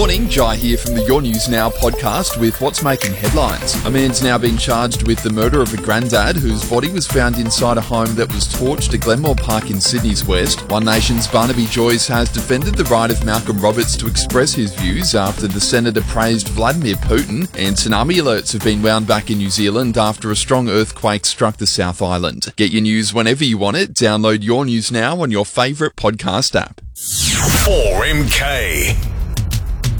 Morning, Jai here from the Your News Now podcast with what's making headlines. A man's now been charged with the murder of a granddad whose body was found inside a home that was torched at Glenmore Park in Sydney's West. One Nation's Barnaby Joyce has defended the right of Malcolm Roberts to express his views after the senator praised Vladimir Putin, and tsunami alerts have been wound back in New Zealand after a strong earthquake struck the South Island. Get your news whenever you want it. Download Your News Now on your favourite podcast app. 4MK.